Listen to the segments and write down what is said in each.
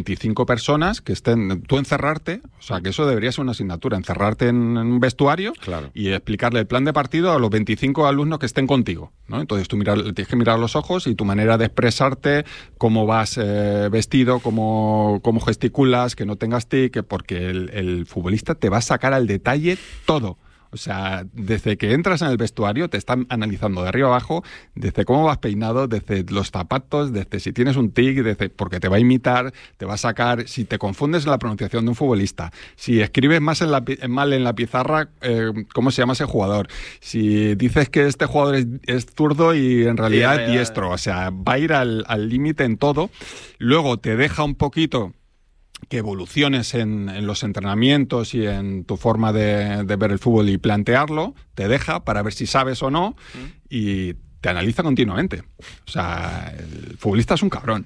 25 personas que estén... Tú encerrarte, o sea, que eso debería ser una asignatura, encerrarte en un vestuario y explicarle el plan de partido a los 25 alumnos que estén contigo, ¿no? Entonces tú tienes que mirar los ojos y tu manera de expresarte, cómo vas vestido, cómo gesticulas, que no tengas tic, porque el futbolista te va a sacar al detalle todo. O sea, desde que entras en el vestuario te están analizando de arriba abajo, desde cómo vas peinado, desde los zapatos, desde si tienes un tic, porque te va a imitar, te va a sacar, si te confundes en la pronunciación de un futbolista, si escribes mal en la pizarra, cómo se llama ese jugador, si dices que este jugador es zurdo y en realidad es diestro, o sea, va a ir al límite en todo. Luego te deja un poquito que evoluciones en los entrenamientos y en tu forma de ver el fútbol y plantearlo, te deja para ver si sabes o no y te analiza continuamente. O sea, el futbolista es un cabrón.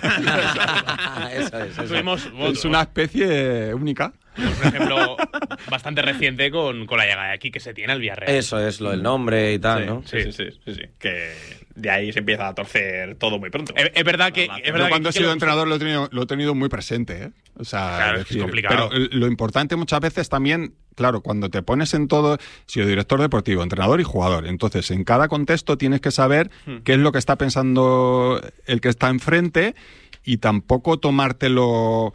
Es una especie única. Por ejemplo, bastante reciente con la llegada de aquí que se tiene al Villarreal. Eso es, lo del nombre y tal, ¿no? Sí. Que de ahí se empieza a torcer todo muy pronto. Es verdad que... Yo cuando he sido entrenador lo he tenido muy presente, ¿eh? O sea, claro, es complicado. Pero lo importante muchas veces también, claro, cuando te pones en todo, si soy director deportivo, entrenador y jugador, entonces en cada contexto tienes que saber qué es lo que está pensando el que está enfrente y tampoco tomártelo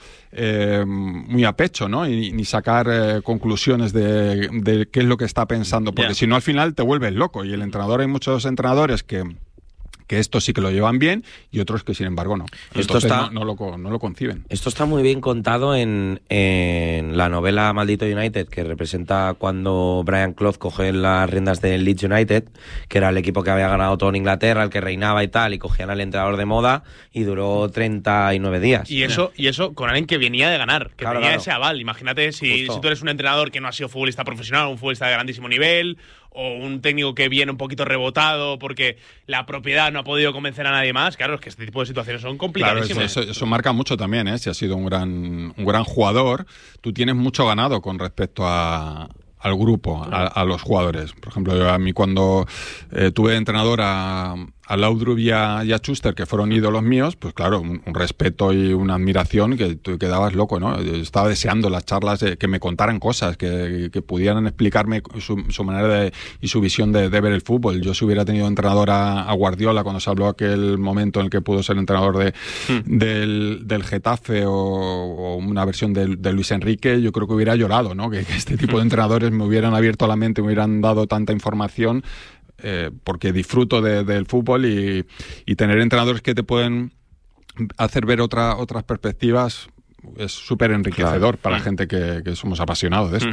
muy a pecho, ¿no? Y ni sacar conclusiones de qué es lo que está pensando, porque si no al final te vuelves loco. Y el entrenador, hay muchos entrenadores que esto sí que lo llevan bien y otros que sin embargo no. Entonces no lo conciben. Esto está muy bien contado en la novela Maldito United, que representa cuando Brian Clough coge las riendas del Leeds United, que era el equipo que había ganado todo en Inglaterra, el que reinaba y tal, y cogían al entrenador de moda y duró 39 días. Y eso con alguien que venía de ganar, que tenía ese aval. Imagínate si tú eres un entrenador que no ha sido futbolista profesional, un futbolista de grandísimo nivel, o un técnico que viene un poquito rebotado porque la propiedad no ha podido convencer a nadie más. Claro, es que este tipo de situaciones son complicadísimas. Claro, eso marca mucho también, ¿eh? Si has sido un gran jugador, tú tienes mucho ganado con respecto al grupo, a los jugadores. Por ejemplo, a mí cuando tuve de entrenador a Laudrup y a Schuster, que fueron ídolos míos, pues claro, un respeto y una admiración que tú quedabas loco, ¿no? Yo estaba deseando las charlas, que me contaran cosas, que pudieran explicarme su manera y su visión de ver el fútbol. Yo si hubiera tenido entrenador a Guardiola cuando se habló aquel momento en el que pudo ser entrenador del Getafe o una versión de Luis Enrique, yo creo que hubiera llorado, ¿no? Que este tipo de entrenadores me hubieran abierto la mente, me hubieran dado tanta información, porque disfruto del fútbol y tener entrenadores que te pueden hacer ver otras perspectivas es súper enriquecedor para la gente que somos apasionados de esto.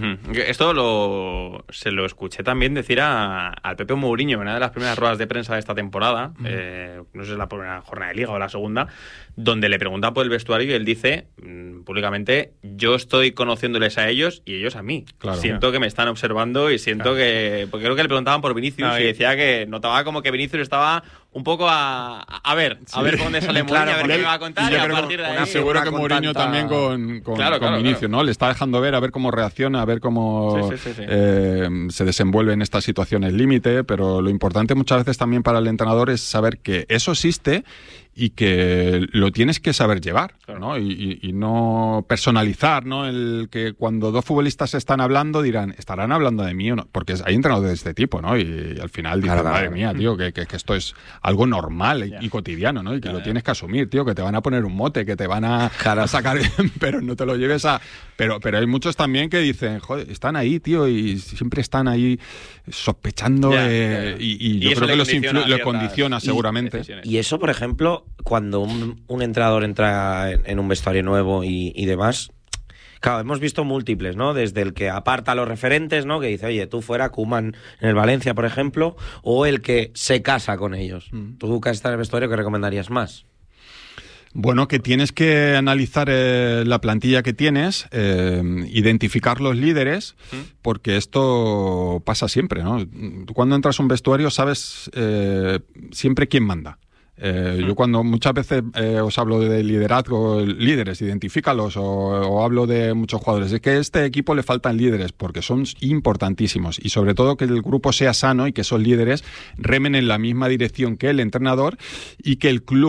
Esto se lo escuché también decir al Pepe Mourinho en una de las primeras ruedas de prensa de esta temporada, no sé si es la primera jornada de Liga o la segunda, donde le preguntan por el vestuario y él dice públicamente: yo estoy conociéndoles a ellos y ellos a mí. Claro. Siento que me están observando y siento que... Porque creo que le preguntaban por Vinicius y decía que notaba como que Vinicius estaba un poco a ver por dónde sale Mourinho, a ver qué me va a contar, y a partir de ahí... Seguro que Mourinho también con Vinicius, ¿no? Le está dejando ver, a ver cómo reacciona, a ver cómo se desenvuelve en estas situaciones límite, pero lo importante muchas veces también para el entrenador es saber que eso existe y que lo tienes que saber llevar, ¿no? Y no personalizar, ¿no? El que cuando dos futbolistas están hablando ¿estarán hablando de mí o no? Porque hay entrenadores de este tipo, ¿no? Y al final dicen, madre mía, tío, que esto es algo normal y cotidiano, ¿no? Y que lo tienes que asumir, tío, que te van a poner un mote, que te van a sacar, pero no te lo lleves a... Pero hay muchos también que dicen, joder, están ahí, tío, y siempre están ahí sospechando, y yo creo que lo condiciona seguramente. Y eso, por ejemplo, cuando un entrenador entra en un vestuario nuevo y demás, claro, hemos visto múltiples, ¿no? Desde el que aparta a los referentes, ¿no? Que dice, oye, tú fuera, Koeman en el Valencia, por ejemplo, o el que se casa con ellos. Tú, que estás en el vestuario, ¿qué recomendarías más? Bueno, que tienes que analizar la plantilla que tienes, identificar los líderes, porque esto pasa siempre, ¿no? Tú cuando entras a un vestuario sabes siempre quién manda. Yo cuando muchas veces os hablo de liderazgo, líderes, identifícalos, o hablo de muchos jugadores, es que a este equipo le faltan líderes porque son importantísimos, y sobre todo que el grupo sea sano y que esos líderes remen en la misma dirección que el entrenador y que el club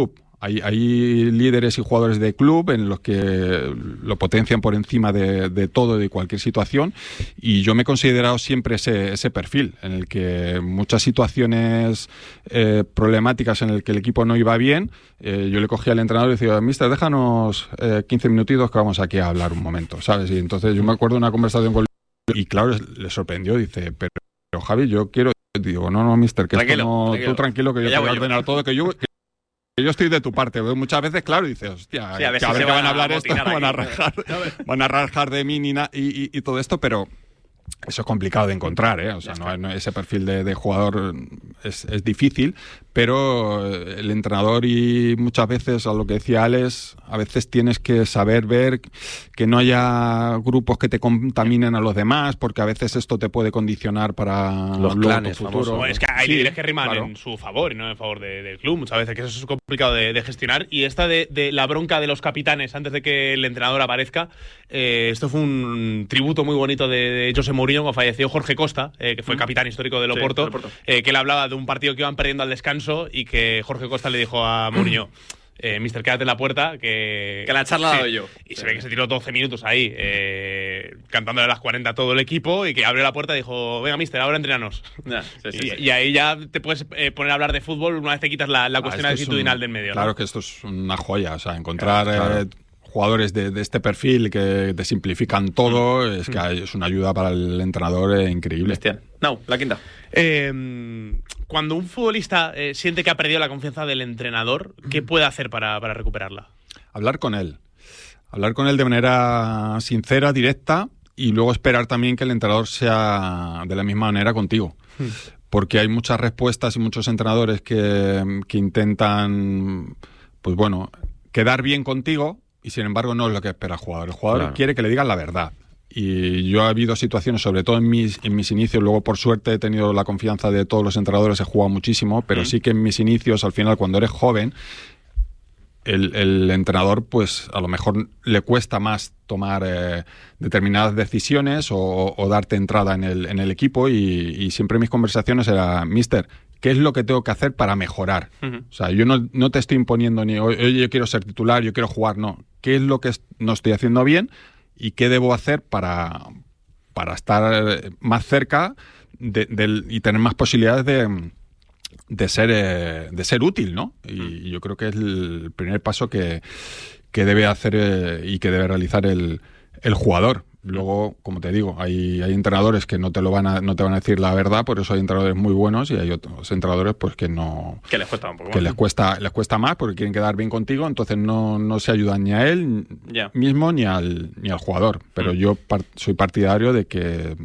Hay líderes y jugadores de club en los que lo potencian por encima de todo, de cualquier situación, y yo me he considerado siempre ese perfil, en el que muchas situaciones problemáticas en el que el equipo no iba bien, yo le cogía al entrenador y decía, mister, déjanos 15 minutitos que vamos aquí a hablar un momento, ¿sabes? Y entonces yo me acuerdo de una conversación con él, y claro, le sorprendió, dice, pero Javi, yo quiero... Digo, no, mister, que tranquilo, tú tranquilo, que yo te voy a ordenar todo, que yo estoy de tu parte. Muchas veces, claro, dices, hostia, a ver que van a hablar esto, van a rajar de mí y todo esto, pero eso es complicado de encontrar, ¿eh? O sea, no, ese perfil de jugador es difícil, pero el entrenador, y muchas veces, a lo que decía Alex, a veces tienes que saber ver que no haya grupos que te contaminen a los demás, porque a veces esto te puede condicionar para los clanes futuros. Es que hay líderes que riman en su favor y no en favor del club, muchas veces, que eso es complicado de gestionar. Y esta de la bronca de los capitanes antes de que el entrenador aparezca, esto fue un tributo muy bonito de José Mourinho cuando falleció Jorge Costa, que fue capitán histórico del Oporto, que él hablaba de un partido que iban perdiendo al descanso y que Jorge Costa le dijo a Mourinho, mister, quédate en la puerta, que la charla la doy yo. Y se ve que se tiró 12 minutos ahí, cantándole a las 40 a todo el equipo, y que abrió la puerta y dijo, venga, mister, ahora entrénanos. Y ahí ya te puedes poner a hablar de fútbol una vez te quitas la cuestión actitudinal del medio. Claro, ¿no? Que esto es una joya, o sea, encontrar... jugadores de este perfil que te simplifican todo, es que es una ayuda para el entrenador increíble. Bestial. No, la quinta. Cuando un futbolista siente que ha perdido la confianza del entrenador, ¿qué puede hacer para recuperarla? Hablar con él de manera sincera, directa, y luego esperar también que el entrenador sea de la misma manera contigo. Porque hay muchas respuestas y muchos entrenadores que intentan, pues bueno, quedar bien contigo, y sin embargo no es lo que espera el jugador. El jugador quiere que le digan la verdad. Y yo he habido situaciones, sobre todo en mis inicios, luego por suerte he tenido la confianza de todos los entrenadores, he jugado muchísimo, pero sí que en mis inicios, al final, cuando eres joven, el entrenador, pues a lo mejor le cuesta más tomar determinadas decisiones o darte entrada en el equipo, y siempre mis conversaciones era, mister, ¿qué es lo que tengo que hacer para mejorar? O sea, yo no te estoy imponiendo ni, oye, yo quiero ser titular, yo quiero jugar, no. ¿Qué es lo que no estoy haciendo bien y qué debo hacer para estar más cerca y tener más posibilidades de ser útil, ¿no? Y yo creo que es el primer paso que debe hacer y que debe realizar el jugador. Luego, como te digo, hay entrenadores que no te van a decir la verdad, por eso hay entrenadores muy buenos, y hay otros entrenadores pues que no, que les cuesta un poco, que les cuesta más porque quieren quedar bien contigo, entonces no se ayudan ni a él mismo ni al jugador. Pero yo soy partidario de que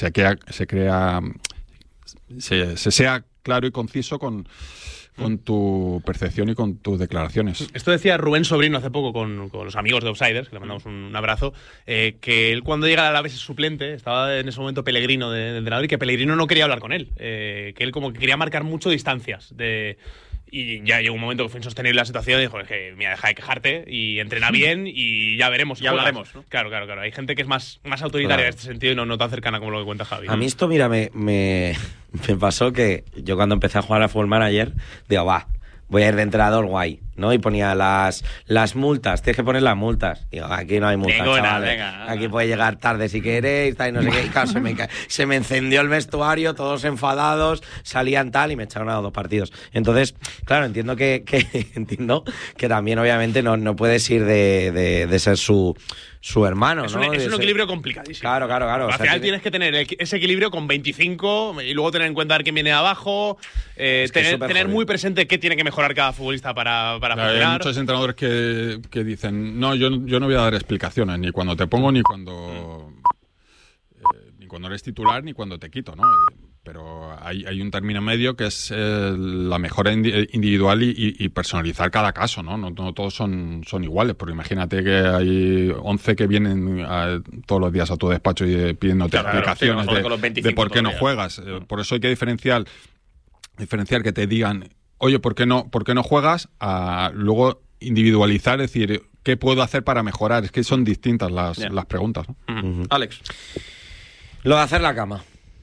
se sea claro y conciso con tu percepción y con tus declaraciones. Esto decía Rubén Sobrino hace poco con los amigos de Outsiders, que le mandamos un abrazo, que él cuando llega a la vez es suplente, estaba en ese momento Pellegrino de entrenador, y que Pellegrino no quería hablar con él, que él como que quería marcar mucho distancias y ya llegó un momento que fue insostenible la situación y dijo, mira, deja de quejarte y entrena bien y ya veremos. Ya hablaremos, ¿no? Claro. Hay gente que es más autoritaria en este sentido y no tan cercana como lo que cuenta Javi. A mí esto, mira, me pasó que yo cuando empecé a jugar a Football Manager, digo, voy a ir de entrenador guay, ¿no? Y ponía las multas, tienes que poner las multas. Digo, aquí no hay multas, chavales. Venga. Aquí puede llegar tarde si queréis, tal, y no sé qué. Y claro, se me encendió el vestuario, todos enfadados, salían tal, y me echaron a 2 partidos. Entonces, claro, entiendo que también, obviamente, no puedes ir de ser su hermano, ¿no? Es un equilibrio complicadísimo. Claro. Al final tienes que tener ese equilibrio con 25 y luego tener en cuenta quién viene de abajo, tener muy presente qué tiene que mejorar cada futbolista para funcionar. Hay muchos entrenadores que dicen, no, yo no voy a dar explicaciones, ni cuando te pongo, ni cuando eres titular, ni cuando te quito, ¿no? Pero hay un término medio que es la mejora individual y personalizar cada caso, ¿no? No todos son iguales, porque imagínate que hay 11 que vienen todos los días a tu despacho y pidiéndote explicaciones de por qué no juegas. Por eso hay que diferenciar que te digan, oye, ¿por qué no juegas? A luego individualizar, es decir, ¿qué puedo hacer para mejorar? Es que son distintas las preguntas, ¿no? Alex. Lo de hacer la cama.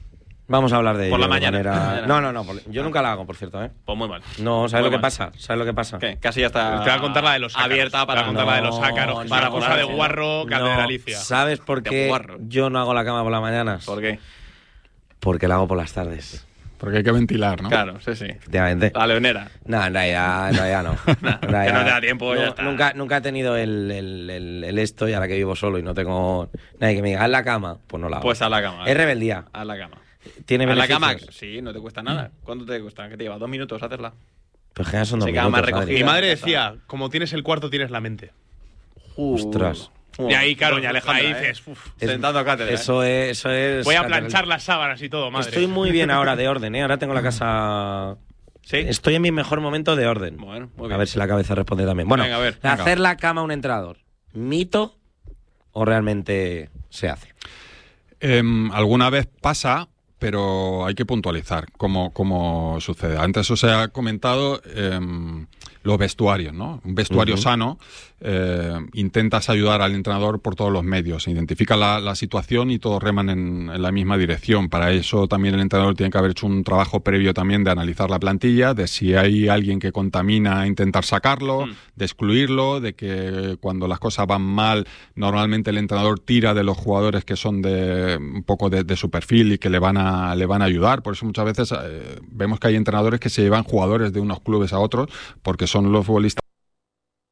Vamos a hablar de por ello. La mañana. No. Yo nunca la hago, por cierto, ¿eh? Pues muy mal. No, ¿sabes Muy lo que mal. pasa? ¿Sabes lo que pasa? ¿Qué? Casi ya está. Te voy a contar la de los ácaros. Abierta para Te voy a contar la de los ácaros, que es para una cosa de guarro catedralicia. ¿Sabes por De qué guarro. yo no hago la cama por las mañanas? ¿Por qué? Porque la hago por las tardes. Porque hay que ventilar, ¿no? Claro, sí. Efectivamente. La leonera. No, en realidad no. Que no te da tiempo, ya está. Nunca he tenido el esto, y ahora que vivo solo y no tengo nadie que me diga, haz la cama, pues no la hago. Pues a la cama. Es rebeldía. A la cama. ¿Tiene ¿A la beneficios? cama? Sí, no te cuesta nada. ¿Cuánto te cuesta? ¿Qué te lleva? 2 minutos hacerla. Pues que ya son 2 Se queda minutos, más Adri. recogida. Mi madre decía, como tienes el cuarto, tienes la mente. Ostras. Y ahí, claro, Doña Alejandra, ahí dices, uf, sentando cátedra. Eso es... voy a planchar las sábanas y todo, madre. Estoy muy bien ahora de orden, ¿eh? Ahora tengo la casa... ¿Sí? Estoy en mi mejor momento de orden. Bueno, muy bien. A ver si la cabeza responde también. Bueno, Venga, a ver, hacer la cama a un entrenador, ¿mito o realmente se hace? Alguna vez pasa, pero hay que puntualizar cómo sucede. Antes os he comentado los vestuarios, ¿no? Un vestuario sano, intentas ayudar al entrenador por todos los medios, identifica la situación y todos reman en la misma dirección. Para eso también el entrenador tiene que haber hecho un trabajo previo también de analizar la plantilla, de si hay alguien que contamina, intentar sacarlo, de excluirlo, de que cuando las cosas van mal, normalmente el entrenador tira de los jugadores que son de un poco de su perfil y que le van a ayudar. Por eso muchas veces vemos que hay entrenadores que se llevan jugadores de unos clubes a otros porque son los futbolistas